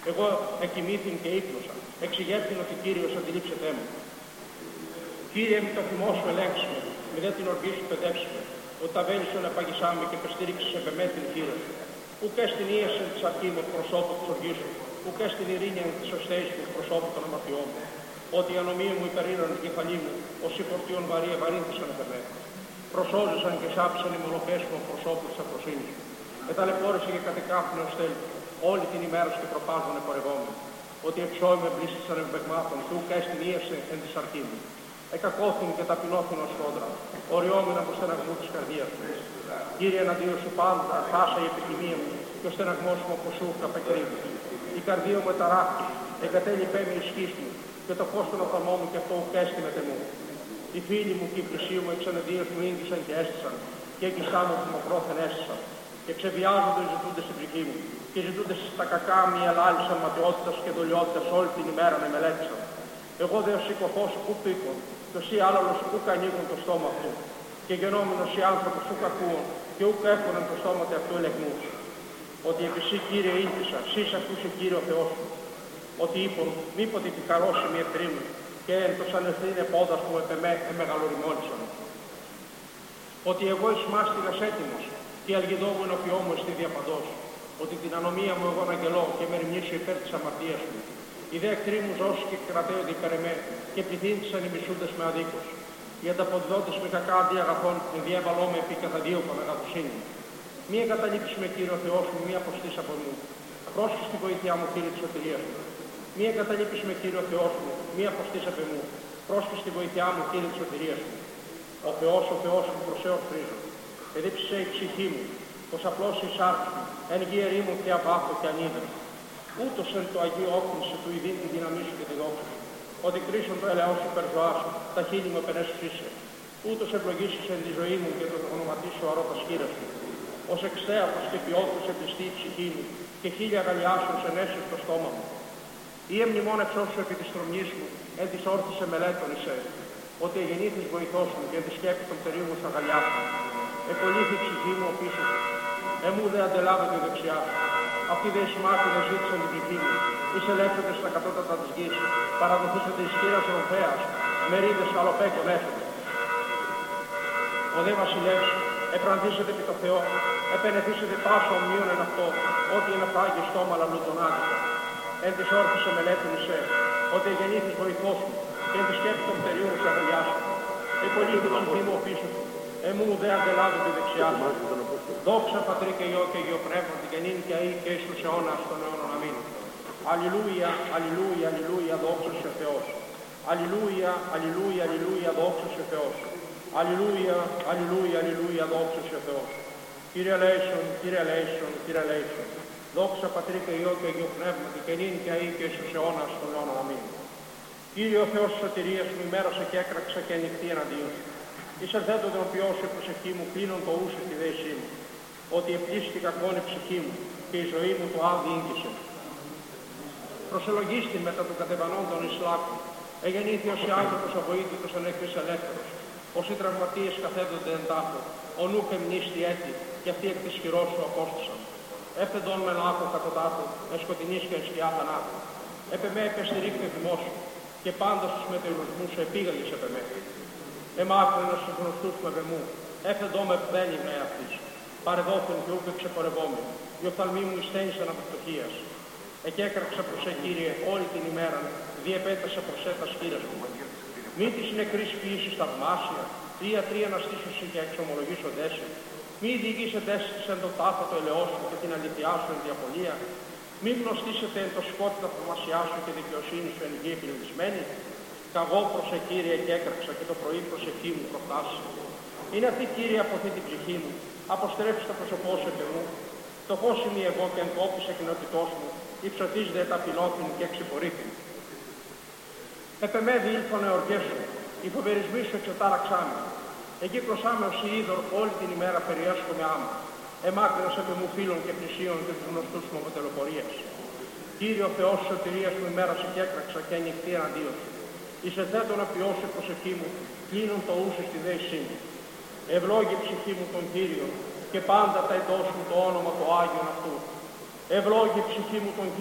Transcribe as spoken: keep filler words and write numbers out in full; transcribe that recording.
Εγώ εκοιμήθην και ύπνωσα, εξηγέθην ότι Κύριος αντιλήψετέ μου. Κύριε, μη το θυμό σου ελέγξουμε, μη δε την οργή σου παιδεύσουμε, ότι τα βέλη σου επαγισάμε και πεστήριξες επεμέ την χείρα σου. Ουκ έστιν ίεσεν της αρχή μου προσώπου της οργής σου, ουκ έστιν ειρήνιαν της οστέης μου προσώπου των αμαρτιών μου. Ότι η ανομία μου υπερήραν την κεφαλή μου, ως οι φορτίων βαρύ ευαρύνθησαν επεμέ. Προσώζησαν και σάψαν οι μονοπές μου προσώπου της αφροσύνης μου. Εταλαιπώρησε και κατεκάφνε ως τέλει, όλη την ημέρα και προπάζουν επορευόμενοι. Ότι εξώιμε μπλίστησαν εμπεγμάτων, και ουκ έστιν ίεσεν εν της αρχή μου. Εκακώθην και ταπεινώθην ως χόντρα, οριόμην από στεναγμού της καρδίας μου. Κύριε, εναντίον σου πάντα πάσα η επιθυμία μου, και ο στεναγμός μου από σου καπεκρύβει. Η καρδία μου εταράχτη, εγκατέλει πέμει η σχής μου, και το φως των οφθαλμών μου και αυτό ουκ έστειμεται μου. Οι φίλοι μου και οι πλησίοι μου εξ εναντίον μου ήγγισαν και έστησαν, και έγκυσά μου που μακρόθεν έστησαν. Και ξεβιάζονται οι ζητούντες στην ψυχή μου, και οι ζητούντες στα κακά μη ελάλησαν ματαιότητας και δολιότητας όλη την ημέρα με μελέτησαν. Εγώ δε ως οικοφός ουκ πήκον, και ως οι άλλος ουκ ανοίγουν το στόμα αυτού. Και γενόμενος οι άνθρωπος ουκ ακούων, και ουκ έφωναν το στόμα αυτού ελεγμούς. Ότι επί σύ, Κύριε, ήλπισα, σεις ακούσε Κύριε ο Θεός μου. Ότι είπον, μήποτε επικαρώσει μη εχθρή μου, και εν το ανευθύνε πόδας μου επεμέ εμεγαλοριμόνησαν. Ότι εγώ εις μάστιγας έτοιμος, και η αλγιδό μου ενωπιό μου εστί διαπαντός. Ότι την ανομία μου εγώ αναγγελώ και με ρημνήσω υπέρ της αμαρτίας μου. Οι δε εχθροί μου ζώσει και κρατέονται υπέρ εμέ, και πληθύνθησαν οι μισούντες με αδίκως. Οι ανταποδιδότες με κακά αντί αγαθών, με διέβαλό με επί καθαδίωκον αγαθοσύνη. Μη εγκαταλείψει με Κύριο Θεός μου, μη αποστείς από μου. Πρόσχει στη βοήθειά μου, Κύριε της σωτηρίας μου. Μη εγκαταλείψει με Κύριο Θεός μου, μη αποστείς από μου. Πρόσχει στη βοήθειά μου, Κύριε της σωτηρίας μου. Ο Θεός, ο Θεός μου, προσέω χρήζω. Εδίψησε η ψυχή μου, πως απλώς η σάρκη μου, εν γη ερήμου και αβάθο και ανίδρυ. Ούτως εν το Αγίο όκνησε του ειδήν τη δύναμή σου και τη δόξα σου. Ότι κρίσον το ελαιό σου υπερζωά σου, τα χείλη μου επενέσφυσε. Ούτως ευλογήσεις εν τη ζωή μου και το ονοματίσου αρρώτα σκύρα σου. Ως εξέατος και ποιότητος επιστή η ψυχή μου, και χίλια αγαλιάσεων σε νέσαι στο στόμα μου. Ή εμνημόνευσό σου επί της τρομνής μου, εν της όρθισε μελέτων εσέ. Ότι εγεννήθης βοηθός μου και εν τη σκέπη των πτερίου μου αγαλιάσου. Εκολύθη η ψυχή μου ο πίσω σου. Εμού δε αντελάβεται δεξιά σου. Αυτοί δε εισμάτοι δε ζήτησαν την ψυχή μου. Εις ελεύθερες στα κατώτατα της γης. Παραδοθήσατε εις χείρας ρομφέας. Μερίδες καλοπέκων έφερε. Ο δε βασιλεύς, επραντήσετε επί το Θεό. Επενεθήσετε πάσο ομοίων εν αυτό. Ότι είναι φάγει στόμα λαλού τον άδικο. Εν της όρθισε μελέτων εσέ. Ότι εγεννήθης βοηθός μου. Και εν τη σκέπη των πτερίων μου σε αγαλιάσου. Εκολύθη η ψυχή μου ο πίσω σου. Εμού δε αντελάβει τη δεξιά σου. Δόξα Πατρί και Υιό και Υιό Πνεύματι και νυν και αεί και εις τους αιώνας των αιώνων. Αμήν. Αλληλούια, αλληλούια, αλληλούια, δόξα σε Θεός. Αλληλούια, αλληλούια, αλληλούια, δόξα σε Θεός. Αλληλούια, αλληλούια, αλληλούια, δόξα σε Θεός. Κύριε ελέησον, Κύριε ελέησον, Κύριε ελέησον. Δόξα Πατρί και Υιό και Υιό Πνεύματι και νυν και αεί και εις τους αιώνας των αιώνων. Αμήν. Κύριε ο Θεός της σωτηρίας μου, ημέρασε και έκραξα και ανοιχτή εναντίον σου. Εις ελθέτω τον οποίο σου η προσευχή μου, κλείνον το ούσο στη δέησή μου. Ότι επλήστη κακόν η ψυχή μου και η ζωή μου το άδει ήγγισε. Προσελογίστη μετά του κατεβανόντων εις λάκκου. Εγεννήθη ως οι άνθρωπος αβοήθητος ανέχθης ελεύθερος. Ως οι τραυματίες καθέδονται εν τάφο. Ο νου και μνήστη έτη, και αυτοί εκ της χειρός σου απόστησαν. Έφτεντον με λάκκο κατωτάτου, εν σκοτεινής και εν σκιά θανάτου. Επεμέ επεστηρίχτε θυμό σου, και πάντα στους μετεωρισμούς σου επήγαγες επεμέ. Εμάκρυνος στους γνωστούς με βεμού, έφεντό με μπαίνει με αυτής. Παρεδόθεν και ούκε ξεπορευόμαι, οι οφθαλμοί μου εισθένησαν από φτωχίας. Εκέκραξα προς σε, Κύριε, όλη την ημέρα, διεπέτασα προς σε τα σκύρας μου. Μη της νεκρής ποιήσεις θαυμάσια, τρία τρία να στήσουσι και εξομολογήσοντέσαι. Μη διηγήσετε εν το τάφο το ελαιό σου και την αληθειά σου εν διαπολία. Μη γνωστήσετε εν το σκότη τα θαυμασιά σου και δικαιοσύνη σου εν γη επιλεγισμένη. Καγώ προς σε, Κύριε, και έκραξα και το πρωί προσευχή μου προφτάσει. Είναι αυτή, Κύριε, αποθεί την ψυχή μου. Αποστρέψει το πρόσωπό σου επί μου. Φτωχός είμαι εγώ και εν κόπης εκκοινότητός μου. Υψωτής δε ταπεινώθην και εξυπορήθην. Επεμέ διήλθον εορκές σου. Οι φοβερισμοί σου εξετάραξά με. Εκεί κροσάμε ως είδωρ όλη την ημέρα περιέσχομαι άμα. Εμάκρυνος επί μου φίλων και πλησίων και τους γνωστούς μου αποτελοπορίας. Κύριε ο Θεός σωτηρίας μου ημέρασε και έκραξα και ανοιχτή εναντίον σου. Εις εθέτω να ποιώσω η προσευχή μου, κλείνουν το ούσο στη δέησή μου. Ευλόγη ψυχή μου τον Κύριο και πάντα τα εντός μου το όνομα το Άγιον αυτού. Ευλόγη ψυχή μου τον Κύριο.